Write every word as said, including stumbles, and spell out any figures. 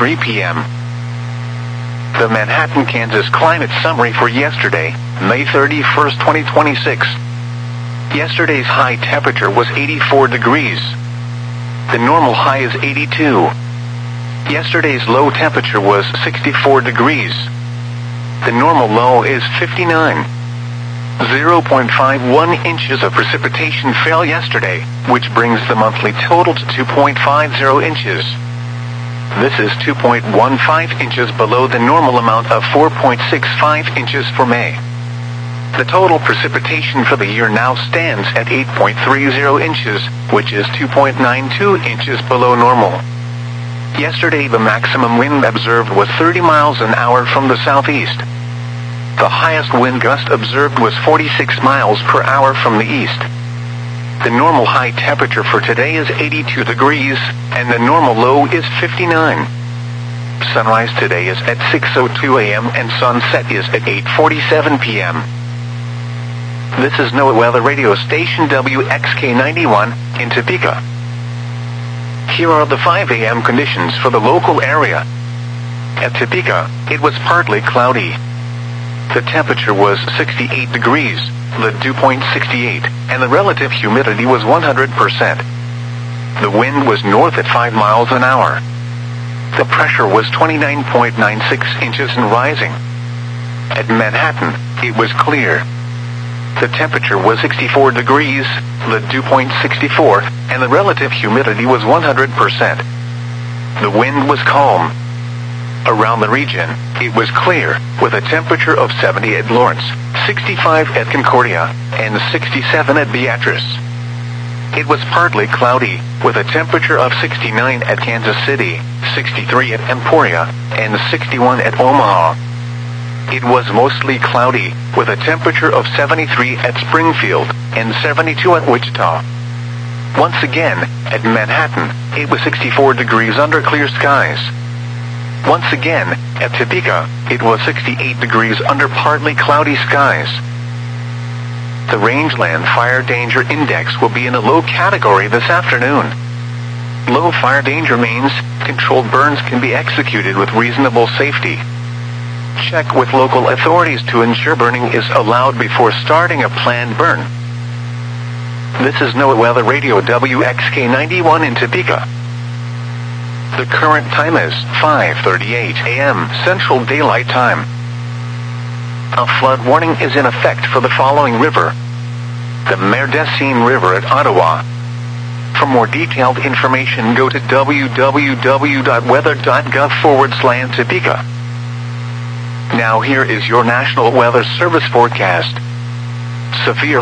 three p m The Manhattan, Kansas climate summary for yesterday, May thirty-first, twenty twenty-six. Yesterday's high temperature was eighty-four degrees. The normal high is eighty-two. Yesterday's low temperature was sixty-four degrees. The normal low is fifty-nine. zero point five one inches of precipitation fell yesterday, which brings the monthly total to two point five zero inches. This is two point one five inches below the normal amount of four point six five inches for May. The total precipitation for the year now stands at eight point three zero inches, which is two point nine two inches below normal. Yesterday the maximum wind observed was thirty miles an hour from the southeast. The highest wind gust observed was forty-six miles per hour from the east. The normal high temperature for today is eighty-two degrees, and the normal low is fifty-nine. Sunrise today is at six oh two a m and sunset is at eight forty-seven p m This is NOAA Weather Radio Station W X K ninety-one in Topeka. Here are the five a m conditions for the local area. At Topeka, it was partly cloudy. The temperature was sixty-eight degrees, the dew point sixty-eight, and the relative humidity was one hundred percent. The wind was north at five miles an hour. The pressure was twenty-nine point nine six inches and rising. At Manhattan, it was clear. The temperature was sixty-four degrees, the dew point sixty-four, and the relative humidity was one hundred percent. The wind was calm. Around the region, it was clear, with a temperature of seventy at Lawrence, sixty-five at Concordia, and sixty-seven at Beatrice. It was partly cloudy, with a temperature of sixty-nine at Kansas City, sixty-three at Emporia, and sixty-one at Omaha. It was mostly cloudy, with a temperature of seventy-three at Springfield, and seventy-two at Wichita. Once again, at Manhattan, it was sixty-four degrees under clear skies. Once again, at Topeka, it was sixty-eight degrees under partly cloudy skies. The Rangeland Fire Danger Index will be in a low category this afternoon. Low fire danger means controlled burns can be executed with reasonable safety. Check with local authorities to ensure burning is allowed before starting a planned burn. This is NOAA Weather Radio W X K ninety-one in Topeka. The current time is five thirty-eight a m Central Daylight Time. A flood warning is in effect for the following river: the Merdessine River at Ottawa. For more detailed information, go to w w w dot weather dot gov forward slash Topeka. Now here is your National Weather Service forecast. Severe